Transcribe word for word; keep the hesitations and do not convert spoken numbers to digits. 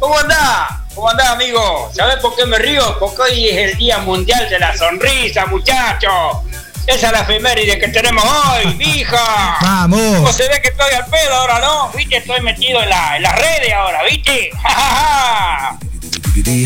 ¿Cómo andás? ¿Cómo andás, amigo? ¿Sabés por qué me río? Porque hoy es el Día Mundial de la Sonrisa, muchachos. Esa es la efeméride que tenemos hoy, hija. ¡Vamos! ¿Cómo se ve que estoy al pedo ahora, no? ¿Viste? Estoy metido en, la, en las redes ahora, ¿viste? ¡Ja, ja, ja!